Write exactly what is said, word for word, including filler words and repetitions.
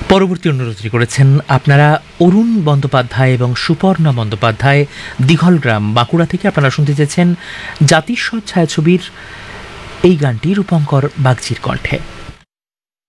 পরবর্তী অনুরোধটি করেছেন আপনারা অরুণ বন্দ্যোপাধ্যায় এবং সুপর্ণা বন্দ্যোপাধ্যায়, দিঘলগ্রাম, বাঁকুড়া থেকে। আপনারা শুনতে চেয়েছেন জাতিস্বর ছায়াছবির এই গানটি রূপঙ্কর বাগচির কণ্ঠে।